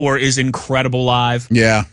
or is incredible live. Yeah.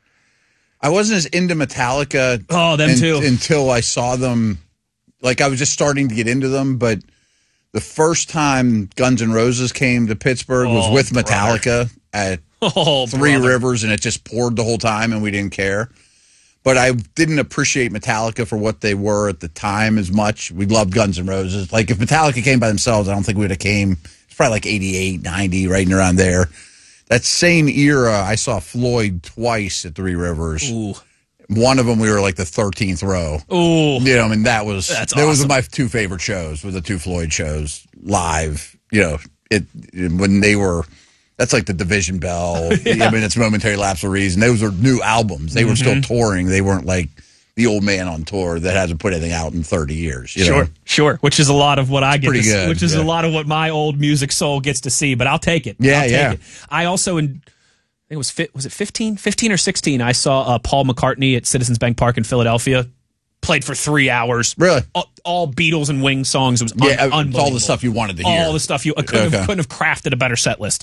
I wasn't as into Metallica too. Until I saw them. Like, I was just starting to get into them, but the first time Guns N' Roses came to Pittsburgh was with Metallica at Three Rivers, and it just poured the whole time, and we didn't care. But I didn't appreciate Metallica for what they were at the time as much. We loved Guns N' Roses. Like, if Metallica came by themselves, I don't think we would have came. It's probably like 88, 90, right in around there. That same era, I saw Floyd twice at Three Rivers. Ooh. One of them, we were like the 13th row. Ooh. You know, I mean, that was awesome. my two favorite shows, were the two Floyd shows live. You know, when they were, that's like the Division Bell. Yeah. I mean, it's Momentary Lapse of Reason. Those were new albums. They were still touring. They weren't like the old man on tour that hasn't put anything out in 30 years. You know? Sure. Which is a lot of what I get to see, which is a lot of what my old music soul gets to see, but I'll take it. Yeah, I'll take it. I also, I think it was 15 or 16, I saw Paul McCartney at Citizens Bank Park in Philadelphia. Played for 3 hours. Really? All Beatles and Wings songs. It was unbelievable. All the stuff you wanted to hear. All the stuff I couldn't have crafted a better set list.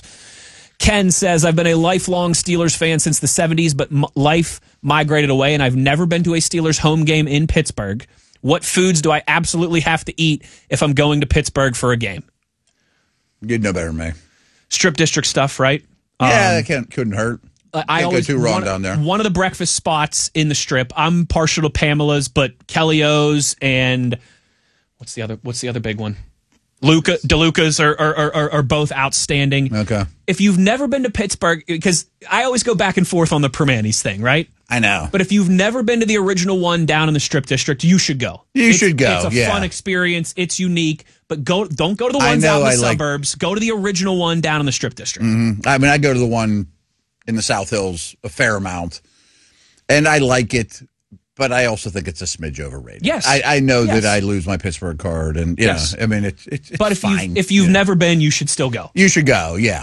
Ken says, I've been a lifelong Steelers fan since the 70s, but life migrated away, and I've never been to a Steelers home game in Pittsburgh. What foods do I absolutely have to eat if I'm going to Pittsburgh for a game? You'd know better than me. Strip district stuff, right? Yeah, that couldn't hurt. I always go too wrong down there. One of the breakfast spots in the Strip. I'm partial to Pamela's, but Kelly O's and what's the other big one? DeLuca's are both outstanding. Okay. If you've never been to Pittsburgh, because I always go back and forth on the Permanis thing, right? I know. But if you've never been to the original one down in the Strip District, you should go. You should go. It's a fun experience. It's unique. But don't go to the ones out in the suburbs. Go to the original one down in the Strip District. Mm-hmm. I mean, I go to the one in the South Hills a fair amount, and I like it. But I also think it's a smidge overrated. Yes, I know that I lose my Pittsburgh card, and you know, I mean, it's but if you've never been, you should still go. You should go, yeah.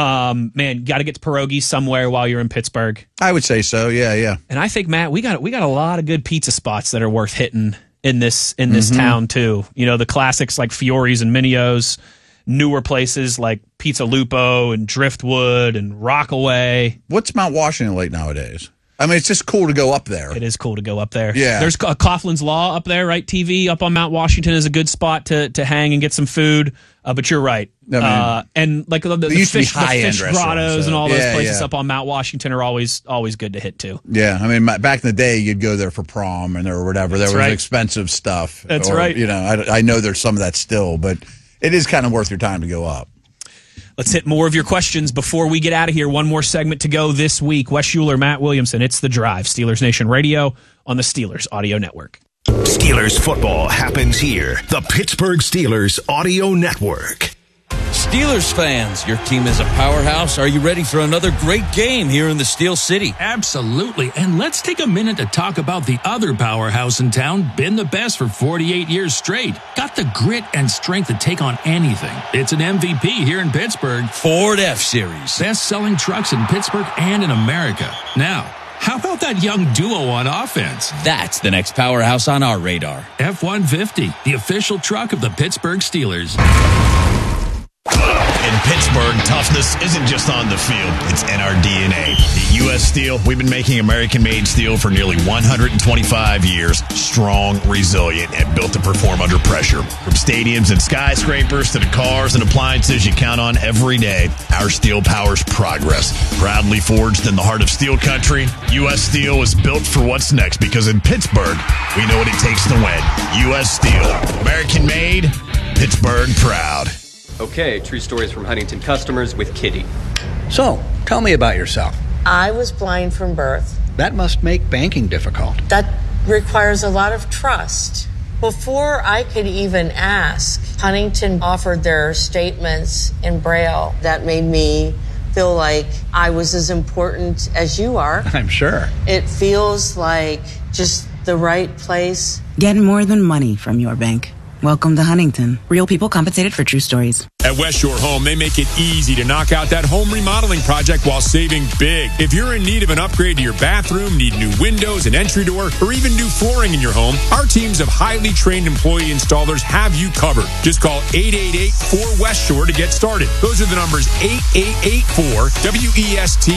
Man, got to get to pierogies somewhere while you're in Pittsburgh. I would say so, yeah. And I think, Matt, we got a lot of good pizza spots that are worth hitting in this town too. You know, the classics like Fiore's and Minio's, newer places like Pizza Lupo and Driftwood and Rockaway. What's Mount Washington like nowadays? I mean, it's just cool to go up there. It is cool to go up there. Yeah. There's Coughlin's Law up there, right? TV up on Mount Washington is a good spot to hang and get some food. But you're right. I mean, and like the fish grottos and all those places up on Mount Washington are always good to hit too. Yeah. I mean, back in the day, you'd go there for prom or whatever. There was expensive stuff. That's right. You know, I know there's some of that still, but it is kind of worth your time to go up. Let's hit more of your questions before we get out of here. One more segment to go this week. Wes Schuler, Matt Williamson. It's The Drive. Steelers Nation Radio on the Steelers Audio Network. Steelers football happens here. The Pittsburgh Steelers Audio Network. Steelers fans, your team is a powerhouse. Are you ready for another great game here in the Steel City? Absolutely. And let's take a minute to talk about the other powerhouse in town, been the best for 48 years straight. Got the grit and strength to take on anything. It's an MVP here in Pittsburgh. Ford F-Series. Best-selling trucks in Pittsburgh and in America. Now, how about that young duo on offense? That's the next powerhouse on our radar. F-150, the official truck of the Pittsburgh Steelers. In Pittsburgh, toughness isn't just on the field, it's in our DNA. At U.S. Steel, we've been making American-made steel for nearly 125 years, strong, resilient, and built to perform under pressure. From stadiums and skyscrapers to the cars and appliances you count on every day, our steel powers progress. Proudly forged in the heart of steel country, U.S. Steel is built for what's next because in Pittsburgh, we know what it takes to win. U.S. Steel, American-made, Pittsburgh proud. Okay, true stories from Huntington customers with Kitty. So, tell me about yourself. I was blind from birth. That must make banking difficult. That requires a lot of trust. Before I could even ask, Huntington offered their statements in Braille. That made me feel like I was as important as you are. I'm sure. It feels like just the right place. Get more than money from your bank. Welcome to Huntington. Real people compensated for true stories. At West Shore Home, they make it easy to knock out that home remodeling project while saving big. If you're in need of an upgrade to your bathroom, need new windows, an entry door, or even new flooring in your home, our teams of highly trained employee installers have you covered. Just call 888-4-WEST Shore to get started. Those are the numbers 8884-WEST